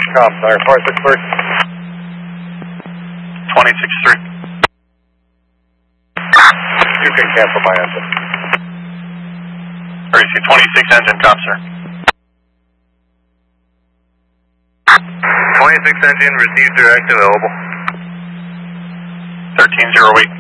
Com, sorry, 463. 2063. You can cancel my engine. REC 26 engine com, sir. 26 engine, received direct available. 1308.